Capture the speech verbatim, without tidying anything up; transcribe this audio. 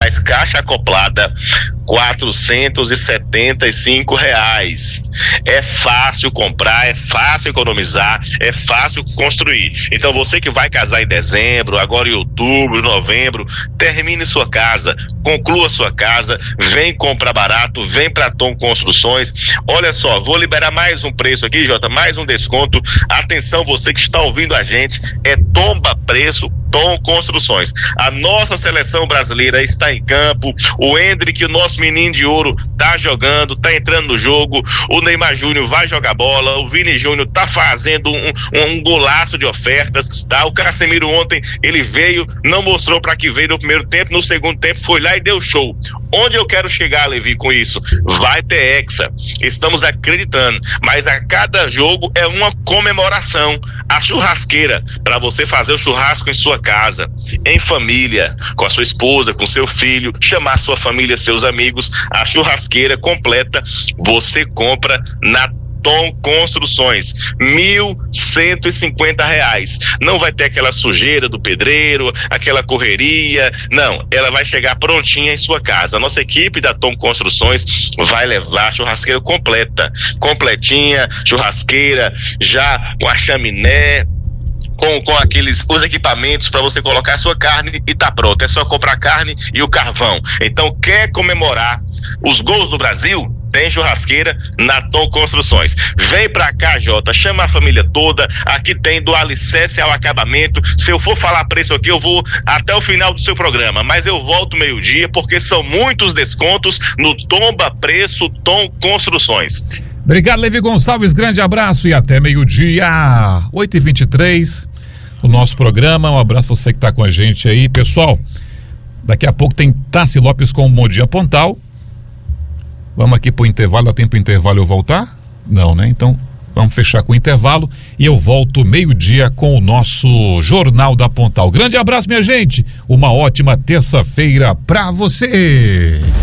reais, caixa acoplada quatrocentos e setenta e cinco reais. É fácil comprar, é fácil economizar, é fácil construir. Então você que vai casar em dezembro, agora em outubro, novembro, termine sua casa, conclua sua casa, vem comprar barato, vem pra Tom Construções. Olha só, vou liberar mais um preço aqui, Jota, mais um desconto. Atenção, você que está ouvindo a gente, é tomba preço Tom Construções. A nossa seleção brasileira está em campo, o Hendrick, o nosso menino de ouro, tá jogando, tá entrando no jogo, o Neymar Júnior vai jogar bola, o Vini Júnior tá fazendo um, um, um golaço de ofertas, tá? O Casemiro ontem, ele veio, não mostrou para que veio no primeiro tempo, no segundo tempo foi lá e deu show. Onde eu quero chegar, Levi, com isso? Vai ter hexa, estamos acreditando, mas a cada jogo é uma comemoração. A churrasqueira, para você fazer o churrasco em sua casa, em família, com a sua esposa, com seu filho, chamar sua família, seus amigos, a churrasqueira completa você compra na Tom Construções, mil cento e cinquenta reais. Não vai ter aquela sujeira do pedreiro, aquela correria, não, ela vai chegar prontinha em sua casa. A nossa equipe da Tom Construções vai levar a churrasqueira completa, completinha, churrasqueira já com a chaminé, Com, com aqueles, os equipamentos para você colocar a sua carne e tá pronto, é só comprar carne e o carvão. Então, quer comemorar os gols do Brasil? Tem churrasqueira na Tom Construções. Vem pra cá, Jota, chama a família toda, aqui tem do alicerce ao acabamento. Se eu for falar preço aqui, eu vou até o final do seu programa, mas eu volto meio-dia, porque são muitos descontos no Tomba Preço Tom Construções. Obrigado, Levi Gonçalves, grande abraço e até meio-dia, oito e vinte e três, o nosso programa. Um abraço você que está com a gente aí, pessoal. Daqui a pouco tem Tassi Lopes com o Bom Dia Pontal. Vamos aqui pro intervalo, dá tempo pro intervalo eu voltar? Não, né? Então vamos fechar com o intervalo e eu volto meio-dia com o nosso Jornal da Pontal. Grande abraço, minha gente, uma ótima terça-feira pra você.